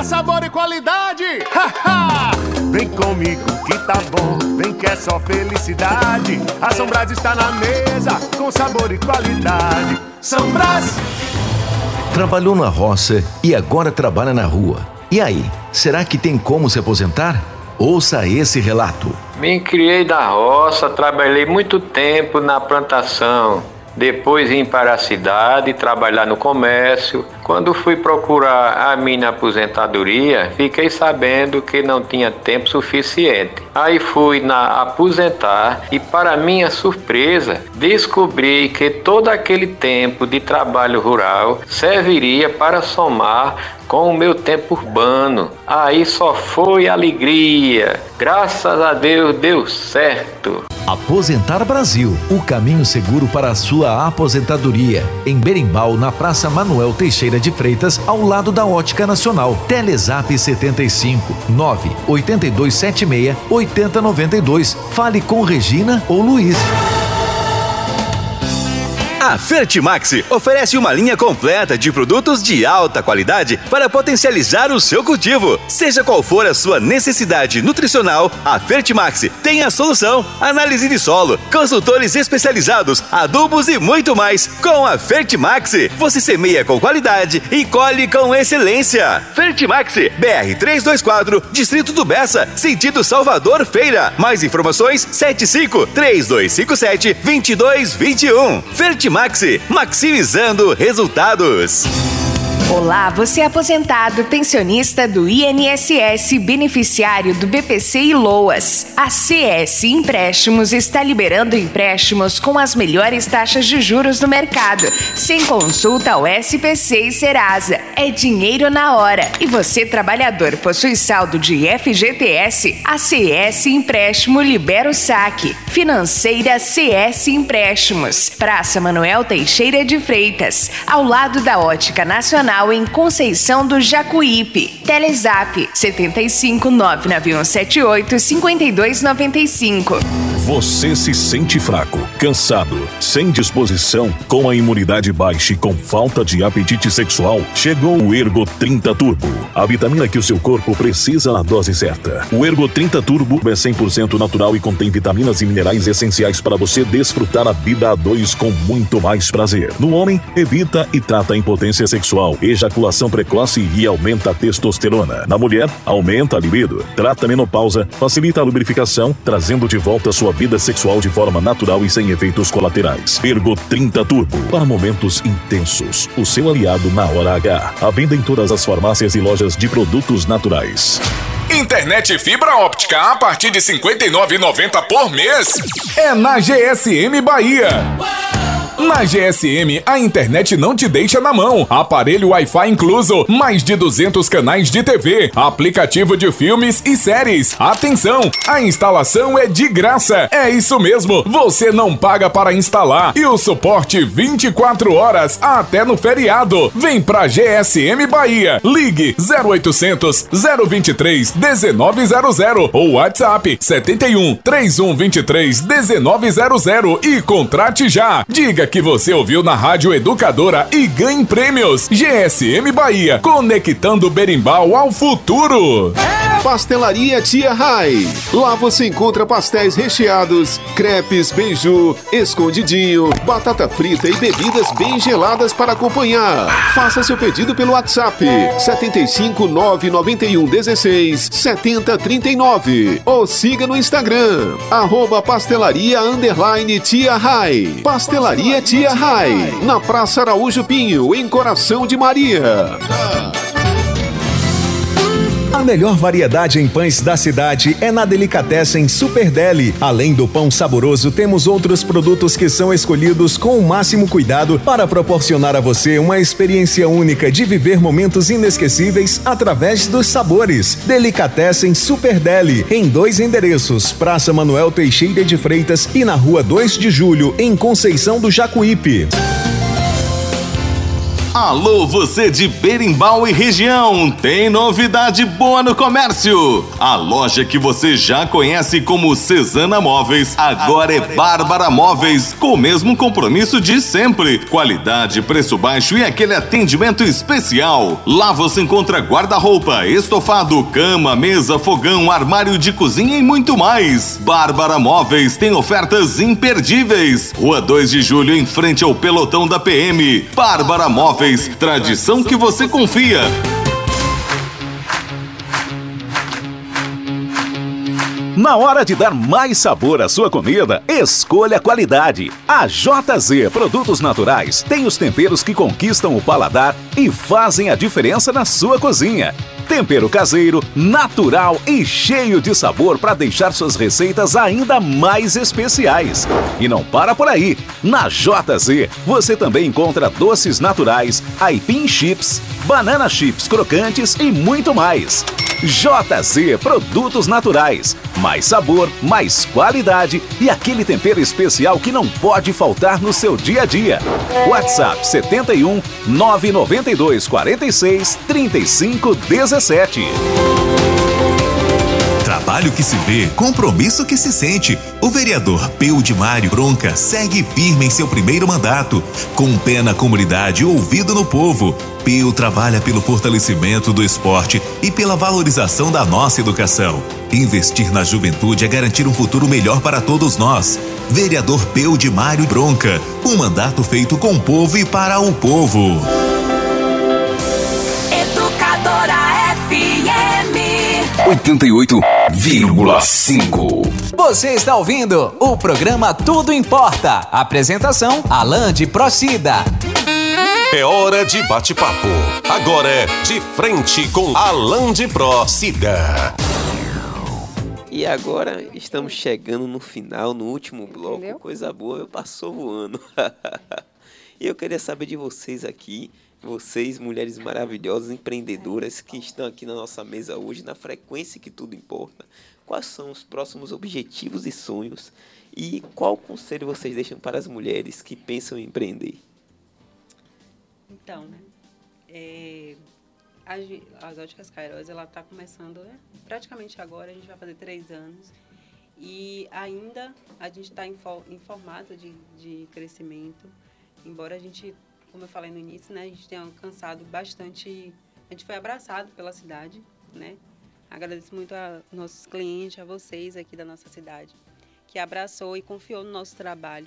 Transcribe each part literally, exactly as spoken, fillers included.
sabor e qualidade. Vem comigo que tá bom, vem que é só felicidade. A São Brás está na mesa, com sabor e qualidade. São Brás. Trabalhou na roça e agora trabalha na rua. E aí, será que tem como se aposentar? Ouça esse relato. Me criei na roça, trabalhei muito tempo na plantação. Depois vim para a cidade trabalhar no comércio. Quando fui procurar a minha aposentadoria, fiquei sabendo que não tinha tempo suficiente. Aí fui na aposentar e, para minha surpresa, descobri que todo aquele tempo de trabalho rural serviria para somar com o meu tempo urbano. Aí só foi alegria. Graças a Deus deu certo. Aposentar Brasil, o caminho seguro para a sua aposentadoria. Em Berimbau, na Praça Manuel Teixeira de Freitas, ao lado da Ótica Nacional. Telezap setenta e cinco, nove oito dois sete seis, oito zero nove dois. Fale com Regina ou Luiz. A Fertimax oferece uma linha completa de produtos de alta qualidade para potencializar o seu cultivo. Seja qual for a sua necessidade nutricional, a Fertimax tem a solução. Análise de solo, consultores especializados, adubos e muito mais. Com a Fertimax, você semeia com qualidade e colhe com excelência. Fertimax, B R trezentos e vinte e quatro, Distrito do Bessa, sentido Salvador Feira. Mais informações, sete cinco, três dois cinco sete, dois dois dois um. Fertimax, maximizando resultados. Olá, você é aposentado, pensionista do I N S S, beneficiário do B P C e LOAS. A C S Empréstimos está liberando empréstimos com as melhores taxas de juros do mercado, sem consulta ao S P C e Serasa. É dinheiro na hora. E você, trabalhador, possui saldo de F G T S? A C S Empréstimo libera o saque. Financeira C S Empréstimos. Praça Manuel Teixeira de Freitas, ao lado da Ótica Nacional, em Conceição do Jacuípe. Telezap setenta e cinco, nove nove um sete oito, cinco dois nove cinco. Você se sente fraco, cansado, sem disposição, com a imunidade baixa e com falta de apetite sexual? Chegou o Ergo trinta Turbo, a vitamina que o seu corpo precisa na dose certa. O Ergo trinta Turbo é cem por cento natural e contém vitaminas e minerais essenciais para você desfrutar a vida a dois com muito mais prazer. No homem, evita e trata a impotência sexual, ejaculação precoce e aumenta a testosterona. Na mulher, aumenta a libido, trata a menopausa, facilita a lubrificação, trazendo de volta a sua vida sexual de forma natural e sem efeitos colaterais. Ergo trinta Turbo, para momentos intensos. O seu aliado na hora H. À venda em todas as farmácias e lojas de produtos naturais. Internet fibra óptica a partir de cinquenta e nove reais e noventa centavos por mês. É na G S M Bahia. Na G S M, a internet não te deixa na mão. Aparelho Wi-Fi incluso, mais de duzentos canais de T V, aplicativo de filmes e séries. Atenção, a instalação é de graça. É isso mesmo, você não paga para instalar. E o suporte vinte e quatro horas até no feriado. Vem pra G S M Bahia. Ligue zero oitocentos, zero vinte e três, dezenove zero zero ou WhatsApp setenta e um, trinta e um vinte e três, dezenove zero zero e contrate já. Diga que você ouviu na Rádio Educadora e ganhe prêmios. G S M Bahia, conectando Berimbau ao futuro. Pastelaria Tia Rai. Lá você encontra pastéis recheados, crepes, beiju, escondidinho, batata frita e bebidas bem geladas para acompanhar. Faça seu pedido pelo WhatsApp setenta e cinco, nove nove um, dezesseis, setenta, trinta e nove ou siga no Instagram arroba pastelaria underline Tia Rai. Pastelaria Tia Rai, na Praça Araújo Pinho, em Coração de Maria. A melhor variedade em pães da cidade é na Delicatessen Super Deli. Além do pão saboroso, temos outros produtos que são escolhidos com o máximo cuidado para proporcionar a você uma experiência única de viver momentos inesquecíveis através dos sabores. Delicatessen Super Deli, em dois endereços, Praça Manuel Teixeira de Freitas e na Rua dois de Julho, em Conceição do Jacuípe. Alô, você de Berimbau e região, tem novidade boa no comércio. A loja que você já conhece como Cesana Móveis, agora é Bárbara Móveis, com o mesmo compromisso de sempre. Qualidade, preço baixo e aquele atendimento especial. Lá você encontra guarda-roupa, estofado, cama, mesa, fogão, armário de cozinha e muito mais. Bárbara Móveis tem ofertas imperdíveis. Rua dois de julho, em frente ao pelotão da P M. Bárbara Móveis. Tradição que você confia. Na hora de dar mais sabor à sua comida, escolha a qualidade. A J Z Produtos Naturais tem os temperos que conquistam o paladar e fazem a diferença na sua cozinha. Tempero caseiro, natural e cheio de sabor para deixar suas receitas ainda mais especiais. E não para por aí. Na J Z você também encontra doces naturais, aipim chips, banana chips crocantes e muito mais. J Z Produtos Naturais. Mais sabor, mais qualidade e aquele tempero especial que não pode faltar no seu dia a dia. WhatsApp setenta e um, nove nove dois, quarenta e seis, trinta e cinco, dezessete. Trabalho que se vê, compromisso que se sente. O vereador Peu de Mário Bronca segue firme em seu primeiro mandato, com um pé na comunidade e ouvido no povo. Peu trabalha pelo fortalecimento do esporte e pela valorização da nossa educação. Investir na juventude é garantir um futuro melhor para todos nós. Vereador Peu de Mário Bronca, um mandato feito com o povo e para o povo. Educadora F M oitenta e oito vírgula cinco. Você está ouvindo o programa Tudo Importa. Apresentação, Alain de Procida. É hora de bate-papo. Agora é De Frente com Alain de Procida. E agora estamos chegando no final, no último bloco. Entendeu? Coisa boa, passou voando. E eu queria saber de vocês aqui, vocês, mulheres maravilhosas, empreendedoras que estão aqui na nossa mesa hoje, na frequência que tudo importa. Quais são os próximos objetivos e sonhos? E qual conselho vocês deixam para as mulheres que pensam em empreender? Então, né? É, a, as Óticas Queiroz, ela está começando, né? Praticamente agora, a gente vai fazer três anos. E ainda a gente está em, em formato de, de crescimento. Embora a gente, como eu falei no início, né? A gente tenha alcançado bastante... A gente foi abraçado pela cidade, né? Agradeço muito a nossos clientes, a vocês aqui da nossa cidade, que abraçou e confiou no nosso trabalho.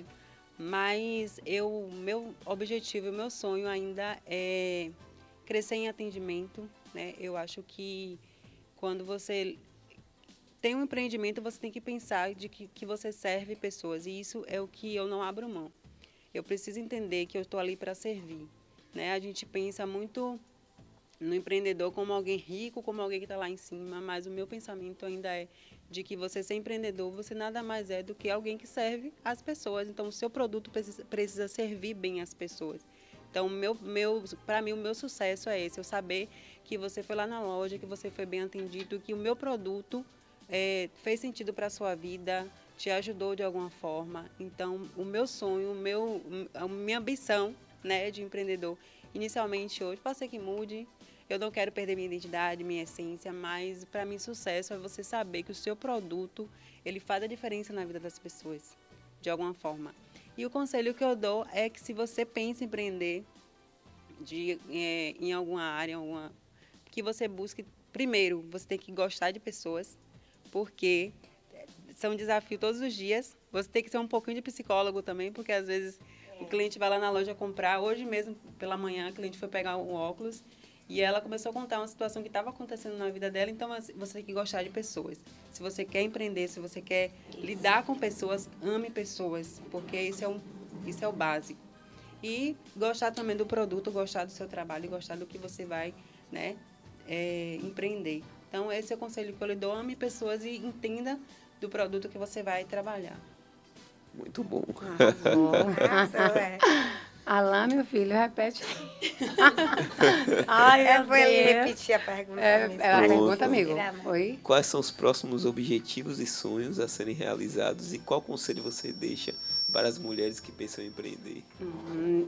Mas eu, meu objetivo, meu sonho ainda é crescer em atendimento, né? Eu acho que quando você tem um empreendimento, você tem que pensar de que, que você serve pessoas. E isso é o que eu não abro mão. Eu preciso entender que eu estou ali para servir, né? A gente pensa muito no empreendedor como alguém rico, como alguém que está lá em cima, mas o meu pensamento ainda é de que você ser empreendedor, você nada mais é do que alguém que serve as pessoas. Então, o seu produto precisa, precisa servir bem as pessoas. Então, meu, meu, para mim, o meu sucesso é esse, eu saber que você foi lá na loja, que você foi bem atendido, que o meu produto é, fez sentido para a sua vida, te ajudou de alguma forma. Então, o meu sonho, o meu, a minha ambição, né, de empreendedor, inicialmente hoje, pode ser que mude. Eu não quero perder minha identidade, minha essência, mas para mim sucesso é você saber que o seu produto, ele faz a diferença na vida das pessoas, de alguma forma. E o conselho que eu dou é que se você pensa em empreender de, é, em alguma área, alguma, que você busque, primeiro, você tem que gostar de pessoas, porque são desafios todos os dias. Você tem que ser um pouquinho de psicólogo também, porque às vezes o cliente vai lá na loja comprar. Hoje mesmo, pela manhã, a cliente foi pegar um óculos e ela começou a contar uma situação que estava acontecendo na vida dela. Então, você tem que gostar de pessoas. Se você quer empreender, se você quer lidar com pessoas, ame pessoas, porque isso é, um, isso é o básico. E gostar também do produto, gostar do seu trabalho e gostar do que você vai, né, é, empreender. Então, esse é o conselho que eu lhe dou. Ame pessoas e entenda do produto que você vai trabalhar. Muito bom. Ah, bom. Nossa, é. Alain, meu filho, repete. Ai, é, foi ele repetir a pergunta. É, é a pergunta, amigo. Oi? Quais são os próximos objetivos e sonhos a serem realizados e qual conselho você deixa para as mulheres que pensam em empreender? Hum,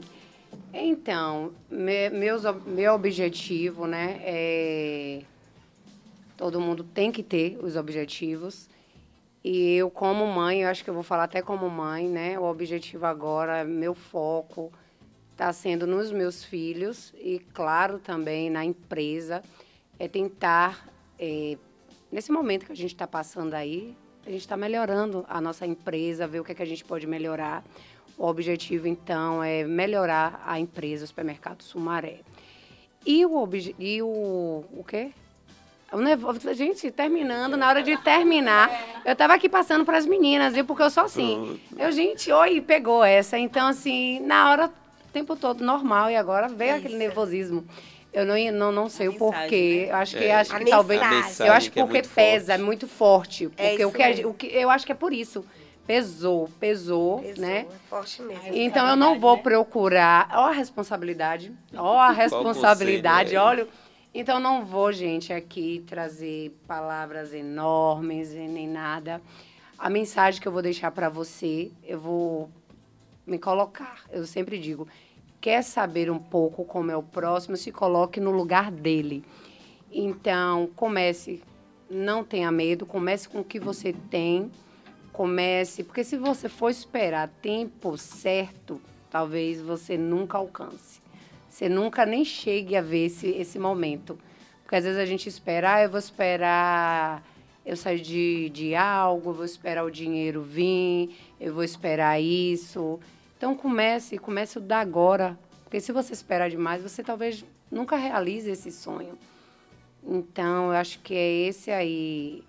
Então, me, meus, meu objetivo, né, é... Todo mundo tem que ter os objetivos. E eu, como mãe, eu acho que eu vou falar até como mãe, né, o objetivo agora, meu foco está sendo nos meus filhos e, claro, também na empresa, é tentar, é, nesse momento que a gente está passando aí, a gente está melhorando a nossa empresa, ver o que, é que a gente pode melhorar. O objetivo, então, é melhorar a empresa, o supermercado Sumaré. E o, obje- e o, o quê? O nevo... Gente, terminando, na hora de terminar, eu estava aqui passando para as meninas, viu? Porque eu sou assim. Eu, gente, oi, pegou essa. Então, assim, na hora, o tempo todo normal, e agora veio aquele nervosismo. Eu não, não, não sei o porquê. Eu acho que, É, acho a que talvez. mensagem Eu acho que é porque muito pesa, é muito forte. Porque É o isso que, a- mesmo. o que eu acho que é por isso. Pesou, pesou, Pesou, né? é forte mesmo. Então eu não vou procurar. Ó a responsabilidade. Ó a responsabilidade, você, né? olha. Então eu não vou, gente, aqui trazer palavras enormes e nem nada. A mensagem que eu vou deixar para você, eu vou me colocar. Eu sempre digo, quer saber um pouco como é o próximo, se coloque no lugar dele. Então, comece, não tenha medo, comece com o que você tem. Comece, porque se você for esperar tempo certo, talvez você nunca alcance. Você nunca nem chegue a ver esse, esse momento. Porque às vezes a gente espera, ah, eu vou esperar eu sair de, de algo, eu vou esperar o dinheiro vir, eu vou esperar isso. Então comece, comece o da agora. Porque se você esperar demais, você talvez nunca realize esse sonho. Então, eu acho que é esse aí...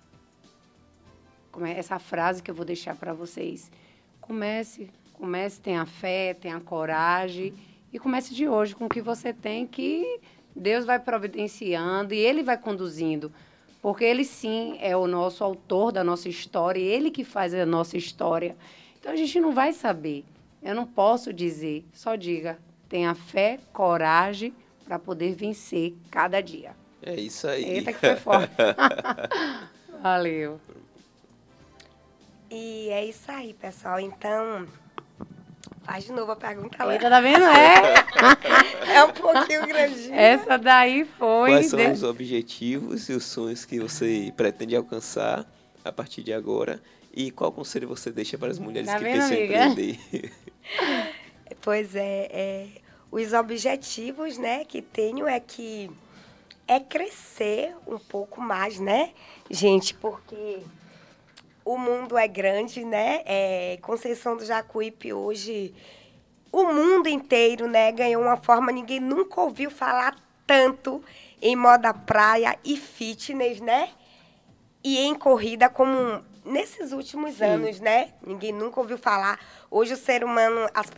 Como é essa frase que eu vou deixar para vocês. Comece, comece, tenha fé, tenha coragem e comece de hoje com o que você tem, que Deus vai providenciando e Ele vai conduzindo, porque Ele sim é o nosso autor da nossa história, Ele que faz a nossa história. Então a gente não vai saber, eu não posso dizer, só diga, tenha fé, coragem para poder vencer cada dia. É isso aí. Eita que foi forte. Valeu. E é isso aí, pessoal. Então, faz de novo a pergunta lá. Eita, tá vendo? É. É um pouquinho grandinho. Essa daí foi... Quais são de- os objetivos e os sonhos que você pretende alcançar a partir de agora? E qual conselho você deixa para as mulheres Tá que vendo, pensam em amiga? empreender? Pois é, é, os objetivos, né, que tenho é que é crescer um pouco mais, né, gente, porque o mundo é grande, né, é, Conceição do Jacuípe hoje, o mundo inteiro, né, ganhou uma forma, ninguém nunca ouviu falar tanto em moda praia e fitness, né, e em corrida como nesses últimos Sim. anos, né, ninguém nunca ouviu falar. Hoje o ser humano, as